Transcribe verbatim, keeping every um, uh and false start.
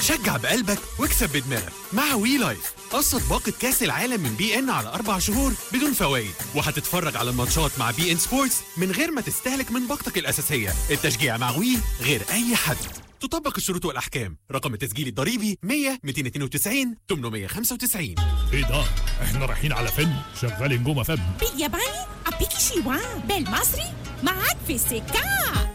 شجع بقلبك واكسب بدماغك مع وي لايف. قسط باقة كاس العالم من بي ان على أربع شهور بدون فوائد، وهتتفرج على الماتشات مع بي ان سبورتس من غير ما تستهلك من باقتك الأساسية. التشجيع مع وي غير أي حد. تطبق الشروط والأحكام. رقم التسجيل الضريبي مية ميتين واتنين وتسعين تمنمية وخمسة وتسعين. ايه ده؟ احنا رايحين على فيلم شغال نجوم فم بالياباني أبيكي شيوان، بالمصري معاك في السكة.